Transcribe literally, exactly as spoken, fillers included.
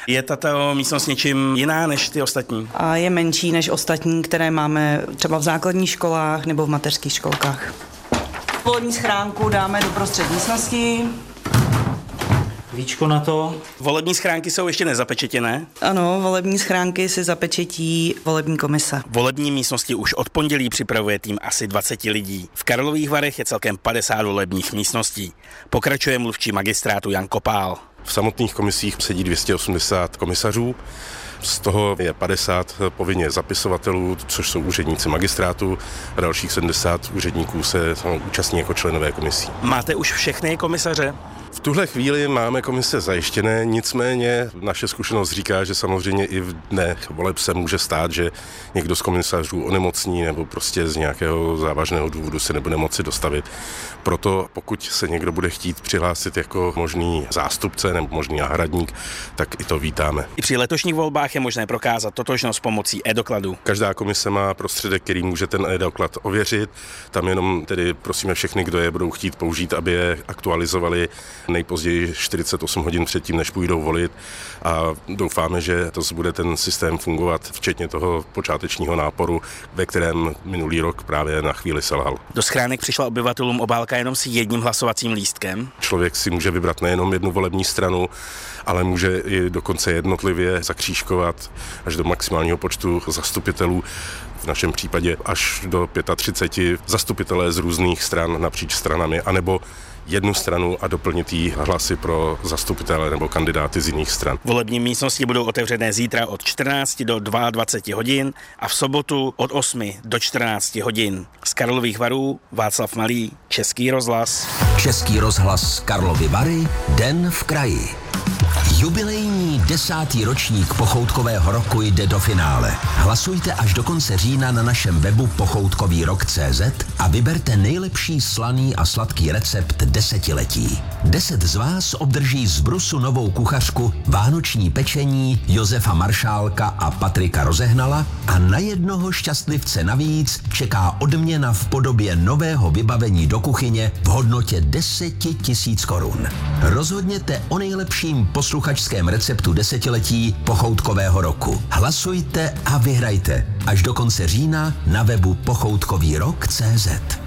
Je tato místnost něčím jiná než ty ostatní? A je menší než ostatní, které máme třeba v základních školách nebo v mateřských školkách. Volební schránku dáme do prostřed místnosti. Víčko na to. Volební schránky jsou ještě nezapečetěné? Ano, volební schránky si zapečetí volební komise. Volební místnosti už od pondělí připravuje tým asi dvacet lidí. V Karlových Varech je celkem padesát volebních místností. Pokračuje mluvčí magistrátu Jan Kopál. V samotných komisích sedí dvě stě osmdesát komisařů. Z toho je padesát povinně zapisovatelů, což jsou úředníci magistrátu, a dalších sedmdesát úředníků se účastní jako členové komisí. Máte už všechny komisaře? V tuhle chvíli máme komise zajištěné, nicméně naše zkušenost říká, že samozřejmě i v dnech voleb se může stát, že někdo z komisařů onemocní nebo prostě z nějakého závažného důvodu se nebude moci dostavit. Proto pokud se někdo bude chtít přihlásit jako možný zástupce nebo možný náhradník, tak i to vítáme. I při letošních volbách je možné prokázat totožnost pomocí e-dokladu. Každá komise má prostředek, který může ten e-doklad ověřit. Tam jenom tedy prosíme všechny, kdo je budou chtít použít, aby je aktualizovali nejpozději čtyřicet osm hodin předtím, než půjdou volit, a doufáme, že to bude ten systém fungovat, včetně toho počátečního náporu, ve kterém minulý rok právě na chvíli selhal. Do schránek přišla obyvatelům obálka jenom s jedním hlasovacím lístkem. Člověk si může vybrat nejenom jednu volební stranu, ale může i dokonce jednotlivě zakřížkovat až do maximálního počtu zastupitelů. V našem případě až do třicet pět zastupitelé z různých stran napříč stranami, anebo jednu stranu a doplnit jí hlasy pro zastupitele nebo kandidáty z jiných stran. Volební místnosti budou otevřené zítra od čtrnácti do dvaceti dvou hodin a v sobotu od osmi do čtrnácti hodin. Z Karlových Varů Václav Malý, Český rozhlas. Český rozhlas Karlovy Vary, Den v kraji. Jubilejní desátý ročník Pochoutkového roku jde do finále. Hlasujte až do konce října na našem webu pochoutkový rok tečka cé zet a vyberte nejlepší slaný a sladký recept desetiletí. Deset z vás obdrží z Brusu novou kuchařku, vánoční pečení Josefa Maršálka a Patrika Rozehnala a na jednoho šťastlivce navíc čeká odměna v podobě nového vybavení do kuchyně v hodnotě deset tisíc korun. Rozhodněte o nejlepším posluchačském receptu desetiletí Pochoutkového roku. Hlasujte a vyhrajte až do konce října na webu pochoutkový rok tečka cé zet.